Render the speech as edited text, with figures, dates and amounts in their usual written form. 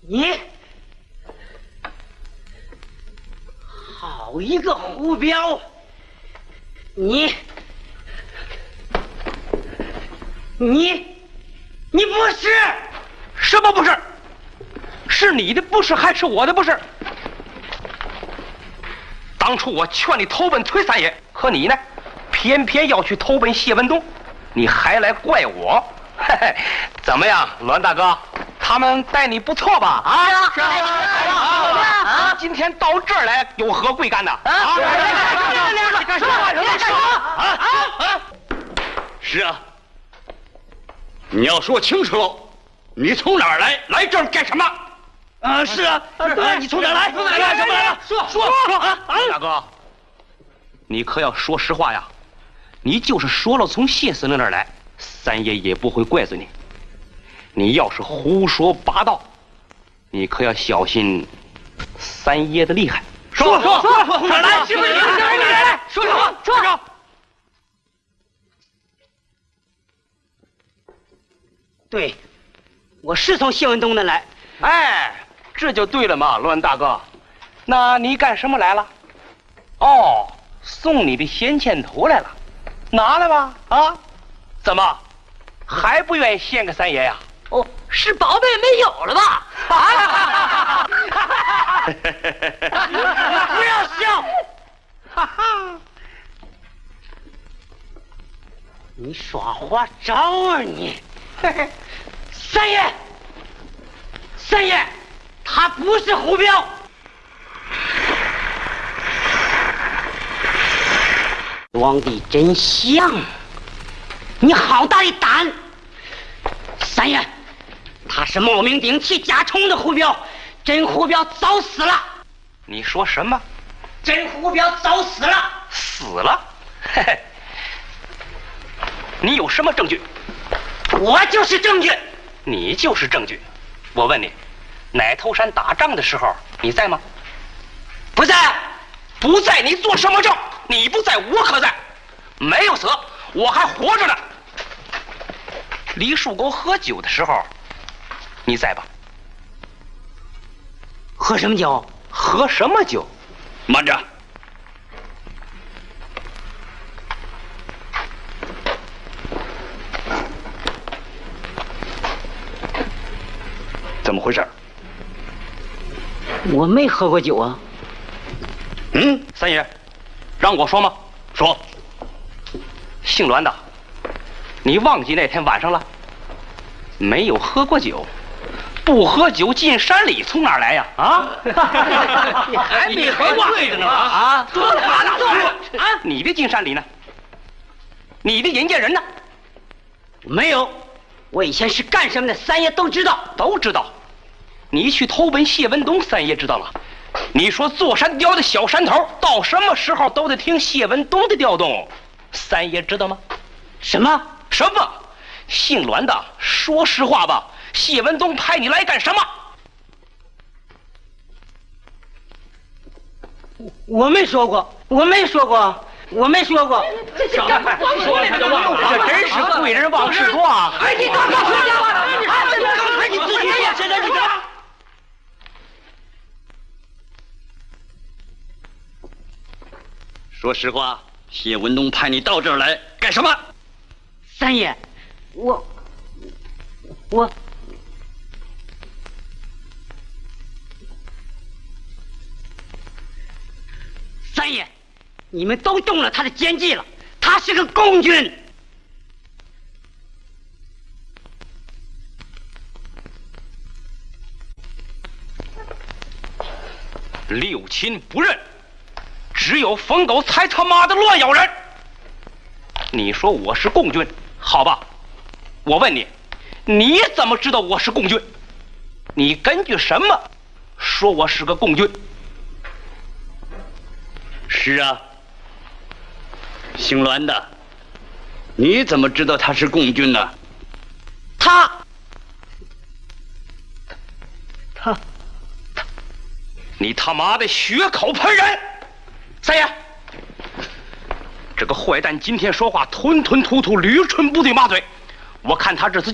你好一个胡彪！你不是？ 什么不是？是你的不是还是我的不是？当初我劝你投奔崔三爷，可你呢，偏偏要去投奔谢文东，你还来怪我？嘿嘿，怎么样，栾大哥？他们待你不错吧？啊，是啊，今天到这儿来有何贵干的？啊， 干什么？ 是啊，你要说清楚喽，你从哪儿来？来这儿干什么？ 是啊，你从哪儿来？干什么来了？说啊！ 大哥，你可要说实话呀！你就是说了从谢司令那儿来，三爷也不会怪罪你。你要是胡说八道，你可要小心三爷的厉害。 说，哪儿来？是不是你来？说。对，我是从谢文东那来。 哎，这就对了嘛，栾大哥。那你干什么来了？哦，送你的先遣图来了，拿来吧。啊，怎么还不愿意献给三爷呀？ 哦，是宝贝没有了吧？不要笑！哈哈，你耍花招啊你！三爷，他不是胡彪。皇帝真像，你好大的胆！三爷，他是冒名顶替假充的胡彪，真胡彪早死了。 你说什么？ 真胡彪早死了？ 死了？嘿嘿，你有什么证据？ 我就是证据。 你就是证据。我问你，奶头山打仗的时候你在吗？ 不在。 不在，你做什么证？你不在，我可在。没有死，我还活着呢。梨树沟喝酒的时候，你在吧？ 喝什么酒？ 喝什么酒？ 慢着！怎么回事？ 我没喝过酒啊。 三爷，让我说吗？ 说。 姓栾的，你忘记那天晚上了？没有喝过酒，不喝酒进山里从哪儿来呀？啊！ 你还没喝过对着呢啊！说话了啊！你的进山里呢？你的引荐人呢？ 没有，我以前是干什么的，三爷都知道。 都知道。你去投奔谢文东，三爷知道了。你说坐山雕的小山头，到什么时候都得听谢文东的调动，三爷知道吗？ 什么？ 姓栾的，说实话吧，谢文东派你来干什么？ 我没说过。 这赶快说了他就忘了，这真是贵人忘事多啊！ 哎，你刚才说的话，刚才你自己说，现在你讲。 说实话，谢文东派你到这儿来干什么？ 三爷，我三爷，你们都中了他的奸计了，他是个共军。 六亲不认，只有疯狗才他妈的乱咬人。你说我是共军，好吧？我问你，你怎么知道我是共军？你根据什么说我是个共军？ 是啊，姓栾的，你怎么知道他是共军呢？ 他你他妈的血口喷人！三爷，这个坏蛋今天说话吞吞吐吐，驴唇不对马嘴，我看他这次